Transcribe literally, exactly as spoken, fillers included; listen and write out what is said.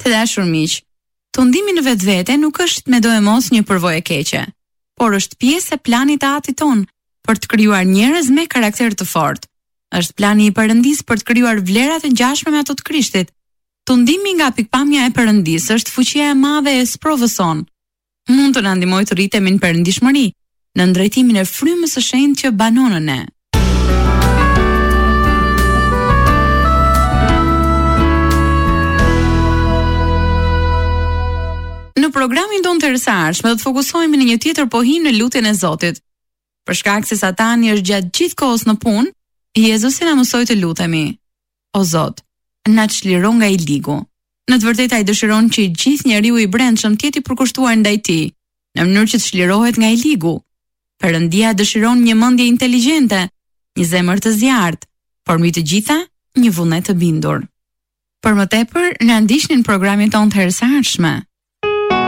Të dashur miq, tundimi në vetvete nuk është me do e mos një përvojë keqe, por është pjesë e planit të Atit ton për të krijuar njerëz me karakter të fortë. Është plani i Perëndisë për të krijuar vlera të ngjashme me ato të Krishtit. Tundimi nga pikpamja e Perëndisë është fuqia e madhe e sprovës son. Mund të na ndihmojë të rritemi në perëndishmëri, në drejtimin e frymës së shenjtë që banon në ne. Në programin tonë të rësarshme do të fokusohemi në një tjetër pohim në lutjen e Zotit. Për shkak se Satani është gjatë gjithë kohës në punë, Jezusi na mësoi të lutemi: O Zot, na çliro nga i ligu. Në të vërtetë ai dëshiron që i gjithë njeriu i brendshëm të jetë i përkushtuar ndaj tij, në mënyrë që të çlirohet nga i ligu. Perëndia dëshiron një mendje inteligjente, një zemër të zjarrt, por mbi të gjitha, një vullnet të bindur. Për më tepër, na ndiqni në programin tonë të herësarshme.